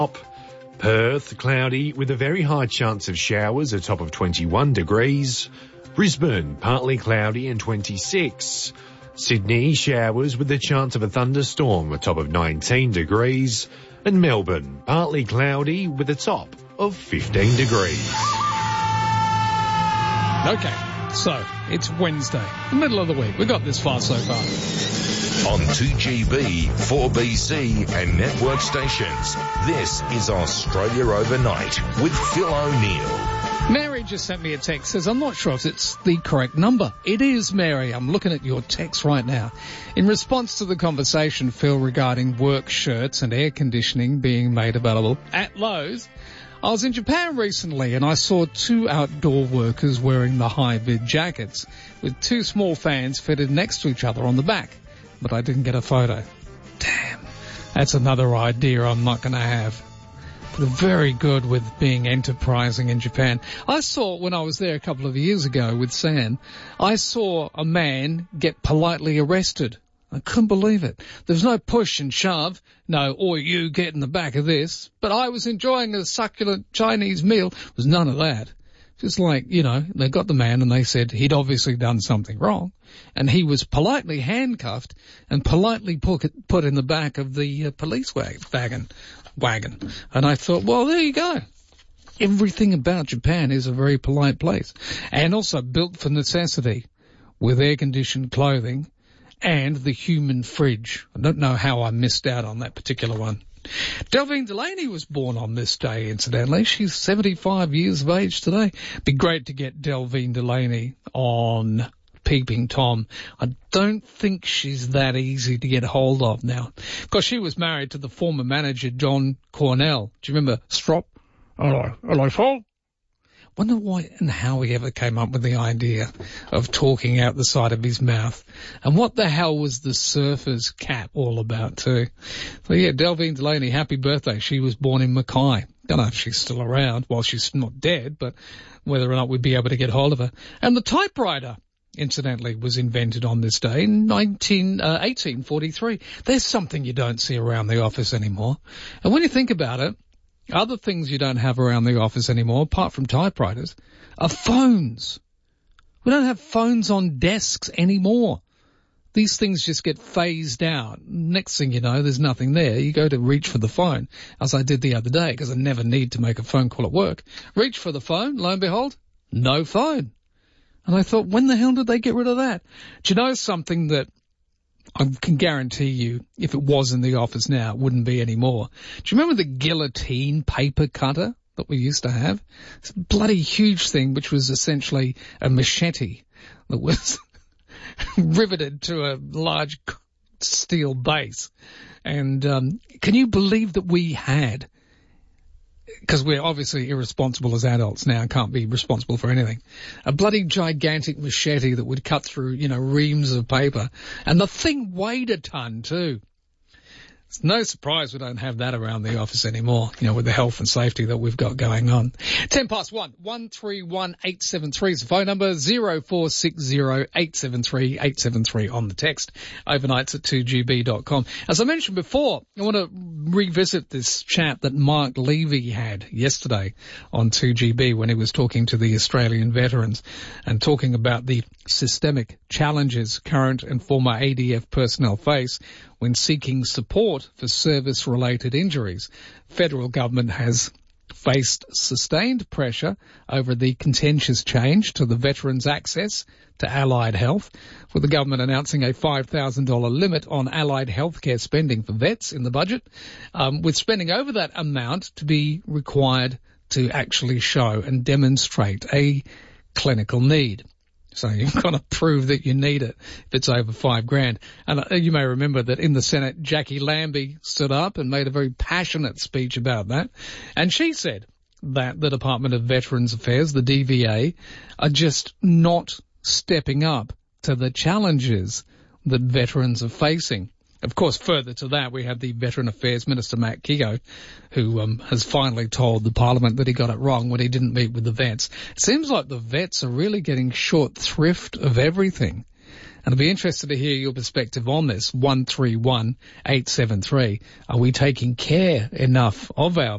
Perth, cloudy with a very high chance of showers, a top of 21 degrees. Brisbane, partly cloudy and 26. Sydney, showers with a chance of a thunderstorm, a top of 19 degrees. And Melbourne, partly cloudy with a top of 15 degrees. Okay, so it's Wednesday, the middle of the week. We got this far so far. On 2GB, 4BC and network stations, this is Australia Overnight with Phil O'Neill. Mary just sent me a text, says, I'm not sure if it's the correct number. It is, Mary. I'm looking at your text right now. In response to the conversation, Phil, regarding work shirts and air conditioning being made available at Lowe's, I was in Japan recently and I saw two outdoor workers wearing the high-vid jackets with two small fans fitted next to each other on the back. But I didn't get a photo. Damn. That's another idea I'm not going to have. They're very good with being enterprising in Japan. I saw, when I was there a couple of years ago with San, I saw a man get politely arrested. I couldn't believe it. There's no push and shove. No, or you get in the back of this. But I was enjoying a succulent Chinese meal. There was none of that. Just like, you know, they got the man and they said he'd obviously done something wrong. And he was politely handcuffed and politely put in the back of the police wagon. And I thought, well, there you go. Everything about Japan is a very polite place. And also built for necessity with air-conditioned clothing and the human fridge. I don't know how I missed out on that particular one. Delvine Delaney was born on this day, incidentally. She's 75 years of age today. Be great to get Delvine Delaney on Peeping Tom. I don't think she's that easy to get hold of now. Because she was married to the former manager, John Cornell. Do you remember Strop? Hello, Paul. Wonder why and how he ever came up with the idea of talking out the side of his mouth. And what the hell was the surfer's cap all about too? So yeah, Delvine Delaney, happy birthday. She was born in Mackay. Don't know if she's still around. Well, she's not dead, but whether or not we'd be able to get hold of her. And the typewriter, incidentally, was invented on this day in 1843. There's something you don't see around the office anymore. And when you think about it, other things you don't have around the office anymore, apart from typewriters, are phones. We don't have phones on desks anymore. These things just get phased out. Next thing you know, there's nothing there. You go to reach for the phone, as I did the other day, because I never need to make a phone call at work. Reach for the phone, lo and behold, no phone. And I thought, when the hell did they get rid of that? Do you know something that I can guarantee you, if it was in the office now, it wouldn't be anymore? Do you remember the guillotine paper cutter that we used to have? It's a bloody huge thing, which was essentially a machete that was riveted to a large steel base. And can you believe that we had, because we're obviously irresponsible as adults now and can't be responsible for anything, a bloody gigantic machete that would cut through, you know, reams of paper. And the thing weighed a ton too. It's no surprise we don't have that around the office anymore, you know, with the health and safety that we've got going on. 1:10, 131873 is the phone number, 0460873873 on the text. Overnights at 2GB.com. As I mentioned before, I want to revisit this chat that Mark Levy had yesterday on 2GB when he was talking to the Australian veterans and talking about the systemic challenges current and former ADF personnel face when seeking support for service-related injuries. Federal government has faced sustained pressure over the contentious change to the veterans' access to allied health, with the government announcing a $5,000 limit on allied healthcare spending for vets in the budget, with spending over that amount to be required to actually show and demonstrate a clinical need. So you've got to prove that you need it if it's over $5,000. And you may remember that in the Senate, Jackie Lambie stood up and made a very passionate speech about that. And she said that the Department of Veterans Affairs, the DVA, are just not stepping up to the challenges that veterans are facing. Of course, further to that, we have the Veteran Affairs Minister, Matt Keogh, who has finally told the Parliament that he got it wrong when he didn't meet with the vets. It seems like the vets are really getting short thrift of everything. And I'd be interested to hear your perspective on this. 131873. Are we taking care enough of our